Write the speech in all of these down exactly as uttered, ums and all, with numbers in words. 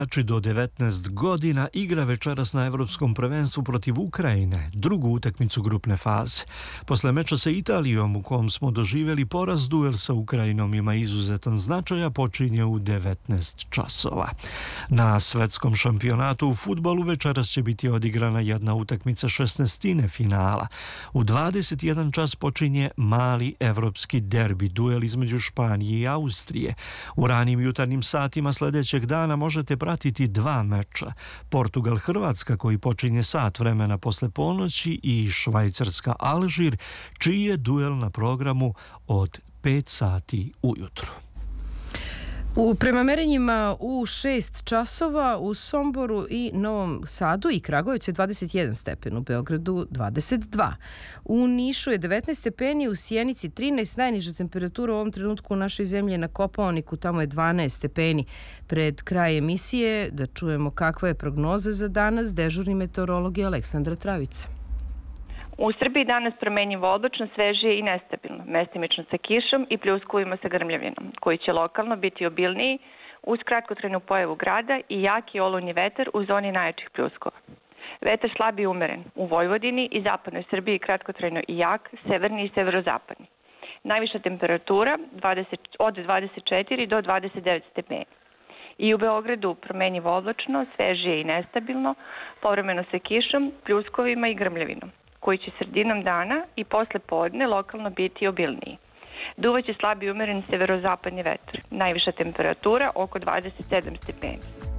Znači do devetnaest godina igra večeras na Evropskom prvenstvu protiv Ukrajine, drugu utakmicu grupne faze. Posle meča sa Italijom u kom smo doživjeli poraz, duel sa Ukrajinom ima izuzetan značaj, a počinje u devetnaest časova. Na svetskom šampionatu u fudbalu večeras će biti odigrana jedna utakmica šesnaestine finala. U dvadeset jedan čas počinje mali evropski derbi, duel između Španije i Austrije. U ranim jutarnjim satima sljedećeg dana možete pratiti dva meča. Portugal-Hrvatska koji počinje sat vremena posle ponoći i Švajcarska-Alžir, čiji je duel na programu od pet sati ujutru. U prema merenjima u šest časova u Somboru i Novom Sadu i Kragujevcu je dvadeset jedan stepen, u Beogradu dvadeset dva. U Nišu je devetnaest stepeni, u Sjenici trinaest, najniža temperatura u ovom trenutku u našoj zemlji je na Kopaoniku, tamo je dvanaest stepeni. Pred kraj emisije da čujemo kakva je prognoza za danas, dežurni meteorolog je Aleksandra Travica. U Srbiji danas promenjivo oblačno, svežije i nestabilno, mestimično sa kišom i pljuskovima sa grmljavinom, koji će lokalno biti obilniji uz kratkotrajnu pojavu grada i jaki olujni vetar u zoni najjačih pljuskova. Vetar slab i umeren u Vojvodini i zapadnoj Srbiji kratkotrajno i jak, severni i severozapadni. Najviša temperatura od dvadeset četiri do dvadeset devet stepeni. I u Beogradu promenjivo oblačno, svežije i nestabilno, povremeno sa kišom, pljuskovima i grmljavinom, koji će sredinom dana i posle podne lokalno biti obilniji. Duvaće slab i umeren severozapadni vetar. Najviša temperatura oko dvadeset sedam stepeni.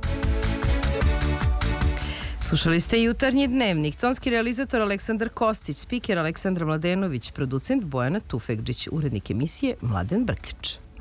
Slušali ste Jutarnji dnevnik. Tonski realizator Aleksandar Kostić, spiker Aleksandra Mladenović, producent Bojana Tufekđić, urednik emisije Mladen Brkić.